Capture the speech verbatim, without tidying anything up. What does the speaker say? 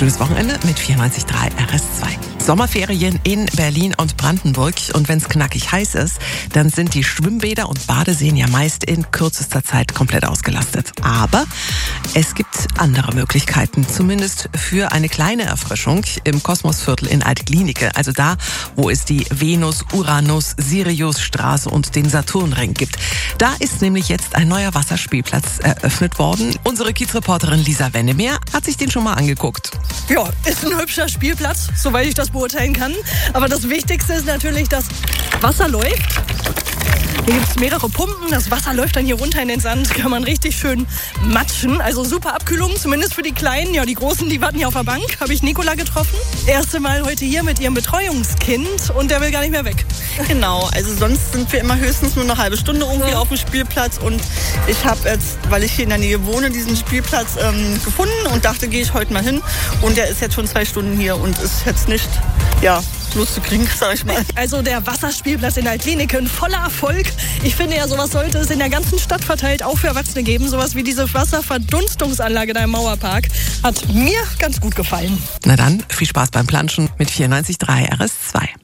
schönes Wochenende mit vierundneunzig Komma drei R S zwei. Sommerferien in Berlin und Brandenburg. Und wenn es knackig heiß ist, dann sind die Schwimmbäder und Badeseen ja meist in kürzester Zeit komplett ausgelastet. Aber es gibt andere Möglichkeiten, zumindest für eine kleine Erfrischung im Kosmosviertel in Alt-Glienicke. Also da, wo es die Venus, Uranus, Siriusstraße und den Saturnring gibt. Da ist nämlich jetzt ein neuer Wasserspielplatz eröffnet worden. Unsere Kiezreporterin Lisa Wennemeer hat sich den schon mal angeguckt. Ja, ist ein hübscher Spielplatz, soweit ich das beurteilen kann. Aber das Wichtigste ist natürlich, dass Wasser läuft. Hier gibt es mehrere Pumpen, das Wasser läuft dann hier runter in den Sand, kann man richtig schön matschen. Also super Abkühlung, zumindest für die Kleinen. Ja, die Großen, die warten hier auf der Bank. Habe ich Nicola getroffen. Erste Mal heute hier mit ihrem Betreuungskind und der will gar nicht mehr weg. Genau, also sonst sind wir immer höchstens nur eine halbe Stunde irgendwie ja. auf dem Spielplatz. Und ich habe jetzt, weil ich hier in der Nähe wohne, diesen Spielplatz ähm, gefunden und dachte, gehe ich heute mal hin. Und der ist jetzt schon zwei Stunden hier und ist jetzt nicht, ja... loszukriegen, sag ich mal. Also der Wasserspielplatz in Alt-Glienicke, ein voller Erfolg. Ich finde ja, sowas sollte es in der ganzen Stadt verteilt auch für Erwachsene geben. Sowas wie diese Wasserverdunstungsanlage da im Mauerpark. Hat mir ganz gut gefallen. Na dann, viel Spaß beim Planschen mit vierundneunzig Komma drei R S zwei.